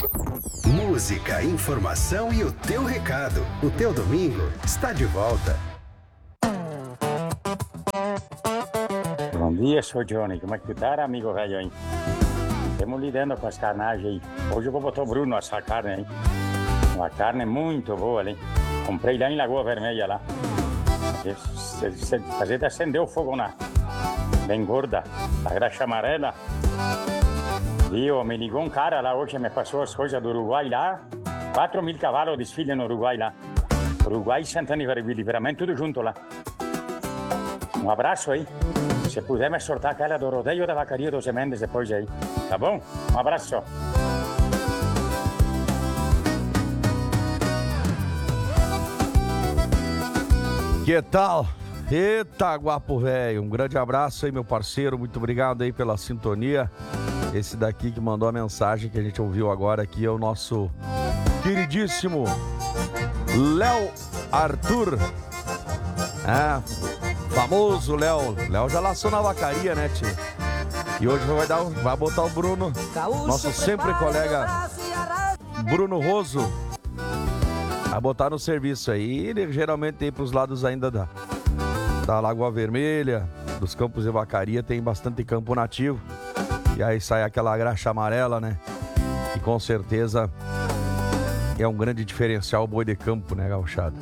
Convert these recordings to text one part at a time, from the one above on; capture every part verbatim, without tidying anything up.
Música, informação e o teu recado. O teu domingo está de volta. Bom dia, sou Johnny. Como é que tu tá, amigo velho aí? Estamos lidando com as carnagens aí. Hoje eu vou botar o Bruno a assar carne aí. Uma carne muito boa ali. Comprei lá em Lagoa Vermelha lá. Fazer de acender o fogo na bem gorda, a graxa amarela. Viu, me ligou um cara lá hoje, me passou as coisas do Uruguai lá. quatro mil cavalos desfile no Uruguai lá. Uruguai, Santana e Livramento, tudo junto lá. Um abraço aí. Se puder me sortar aquela do rodeio da vacaria dos Mendes depois aí. Tá bom? Um abraço. Que tal? Eita, guapo velho. Um grande abraço aí, meu parceiro. Muito obrigado aí pela sintonia. Esse daqui que mandou a mensagem que a gente ouviu agora aqui é o nosso queridíssimo Léo Arthur. É, famoso Léo. Léo já laçou na vacaria, né, tio? E hoje vai, dar, vai botar o Bruno, nosso sempre colega Bruno Roso, a botar no serviço aí. Ele geralmente tem pros lados ainda da, da Lagoa Vermelha, dos campos de vacaria, tem bastante campo nativo. E aí sai aquela graxa amarela, né? E com certeza é um grande diferencial o boi de campo, né, gauchada?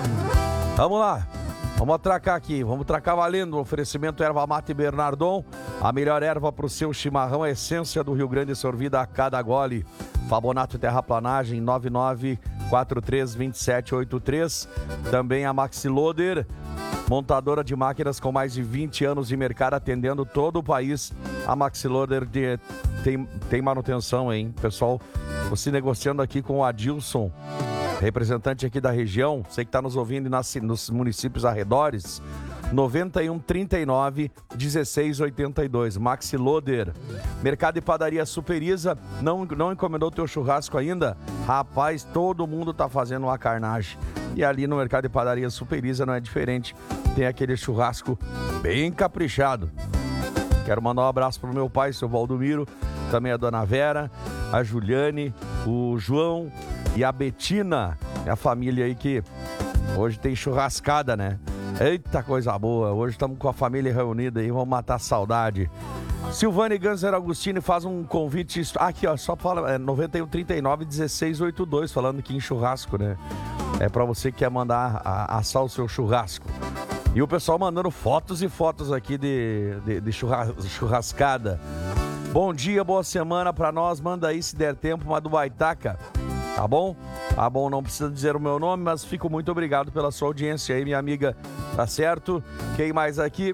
Vamos lá. Vamos atracar aqui, vamos atracar valendo. Oferecimento Erva Mate Bernardon, a melhor erva para o seu chimarrão, a essência do Rio Grande sorvida a cada gole. Fabonato Terraplanagem nove nove quatro três dois sete oito três. Também a Maxi Loader, montadora de máquinas com mais de vinte anos de mercado, atendendo todo o país. A Maxi Loader de, tem, tem manutenção, hein? Pessoal, você negociando aqui com o Adilson, representante aqui da região, você que está nos ouvindo nas, nos municípios arredores, noventa e um, trinta e nove, dezesseis, oitenta e dois. Maxi Loader. Mercado e Padaria Superiza. Não, não encomendou teu churrasco ainda? Rapaz, todo mundo tá fazendo uma carnagem. E ali no Mercado e Padaria Superiza não é diferente. Tem aquele churrasco bem caprichado. Quero mandar um abraço pro meu pai, seu Valdomiro, também a dona Vera, a Juliane, o João e a Betina, a família aí que hoje tem churrascada, né? Eita, coisa boa. Hoje estamos com a família reunida aí, vamos matar a saudade. Silvane Ganser Agostini faz um convite. Aqui, ó, só fala, é noventa e um, trinta e nove, dezesseis, oitenta e dois, falando aqui em churrasco, né? É pra você que quer mandar a, assar o seu churrasco. E o pessoal mandando fotos e fotos aqui de, de, de churras, churrascada. Bom dia, boa semana pra nós. Manda aí, se der tempo, uma do Baitaca. Tá bom? Tá bom, não precisa dizer o meu nome, mas fico muito obrigado pela sua audiência aí, minha amiga. Tá certo? Quem mais aqui?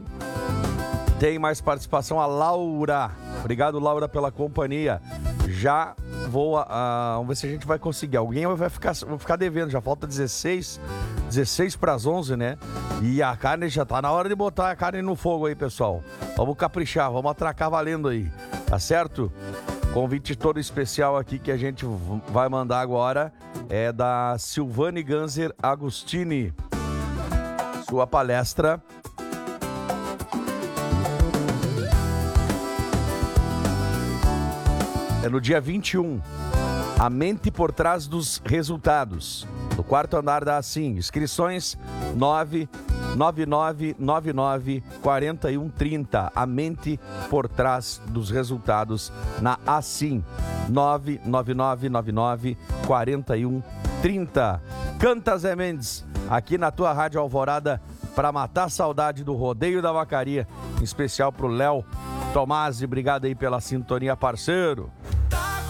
Tem mais participação, a Laura. Obrigado, Laura, pela companhia. Já vou... Uh, vamos ver se a gente vai conseguir. Alguém vai ficar, vai ficar devendo. Já falta dezesseis, dezesseis para as onze, né? E a carne já tá na hora de botar a carne no fogo aí, pessoal. Vamos caprichar, vamos atracar valendo aí. Tá certo? Convite todo especial aqui que a gente vai mandar agora é da Silvane Ganser Agostini. Sua palestra... é no dia vinte e um, a mente por trás dos resultados, no quarto andar da Assim. Inscrições nove nove nove nove nove quatro um três zero, a mente por trás dos resultados na Assim, nove nove nove nove nove quatro um três zero. Canta Zé Mendes, aqui na tua Rádio Alvorada, para matar a saudade do rodeio da vacaria, em especial pro Léo Tomasi. Obrigado aí pela sintonia, parceiro.